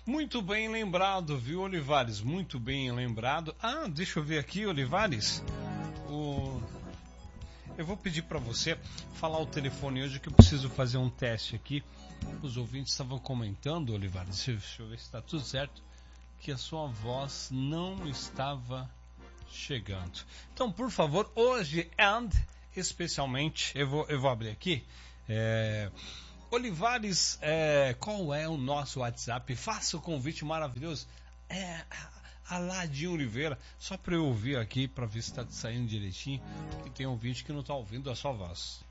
Muito bem lembrado, viu, Olivares? Muito bem lembrado. Ah, deixa eu ver aqui, Olivares. Eu vou pedir para você falar o telefone hoje que eu preciso fazer um teste aqui. Os ouvintes estavam comentando, Olivares, deixa eu ver se está tudo certo, que a sua voz não estava chegando. Então, por favor, hoje especialmente, eu vou abrir aqui. Olivares, qual é o nosso WhatsApp? Faça o convite maravilhoso. Aladim Oliveira, só para eu ouvir aqui, para ver se está saindo direitinho, porque tem ouvinte que não está ouvindo a sua voz.